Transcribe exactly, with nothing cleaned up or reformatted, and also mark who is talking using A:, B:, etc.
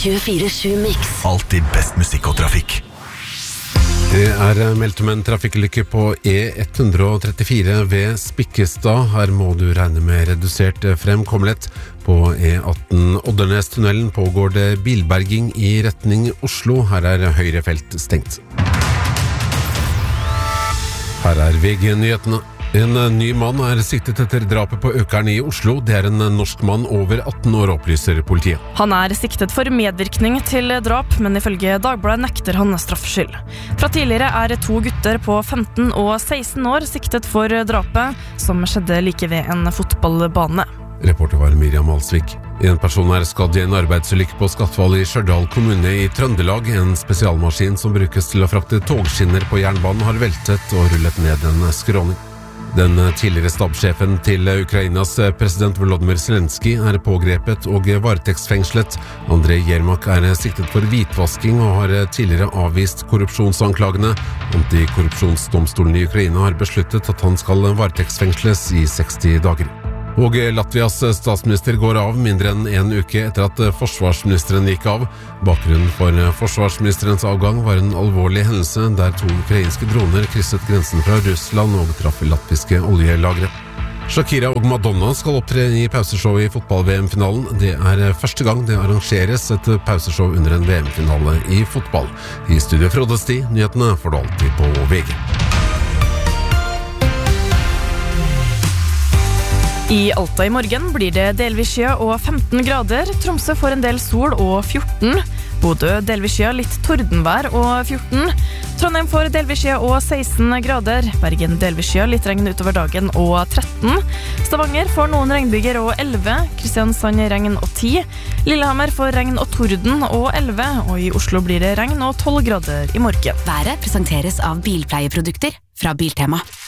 A: tjuefire sju Mix.
B: Alltid best musikk og trafikk.
C: Det er meldt om en trafikkulykke på E ett trettifire ved Spikkestad. Her må du regne med redusert fremkommelighet. På E atten Oddernestunnelen pågår det bilberging i retning Oslo. Her er høyre felt stengt. Her er V G-nyhetene. En ny mann er siktet etter drapet på økeren i Oslo. Det er en norsk mann over atten år, opplyser politiet.
D: Han er siktet for medvirkning til drap, men ifølge Dagbladet nekter han straffskyld. Fra tidligere er to gutter på femten og seksten år siktet for drapet, som skjedde like ved en fotballbane.
C: Reporter var Miriam Alsvik. En person er skadd i en arbeidsulykke på Skatval i Stjørdal kommune i Trøndelag. En spesialmaskin som brukes til å frakte togskinner på jernbanen har veltet og rullet ned en skråning. Den tidligere stabssjefen til Ukrainas president Volodymyr Zelensky er pågrepet og varetektsfengslet. Andrej Jermak er siktet for hvitvasking og har tidligere avvist korrupsjonsanklagene. Antikorrupsjonsdomstolen i Ukraina har besluttet at han skal varetektsfengsles i seksti dager. Og Latvias statsminister går av mindre enn en uke etter at forsvarsministeren gikk av. Bakgrunnen for forsvarsministerens avgang var en alvorlig hendelse der to ukrainske droner krysset grensen fra Russland og traff latviske oljelagre. Shakira og Madonna skal opptre i pauseshow i fotball-V M-finalen. Det er første gang det arrangeres et pauseshow under en V M-finale i fotball. I studio Frode Sti, nyhetene får du alltid på V G.
D: I Alta i morgen blir det delvis skya og femten grader. Tromsø får en del sol og fjorten. Bodø delvis skya, litt tordenvær og fjorten. Trondheim får delvis skya og seksten grader. Bergen delvis skya, litt regn utover dagen og tretten. Stavanger får noen regnbyger og elleve. Kristiansand regn og ti. Lillehammer får regn og torden og elleve. Og i Oslo blir det regn og tolv grader i morgen.
A: Været presenteres av bilpleieprodukter fra Biltema.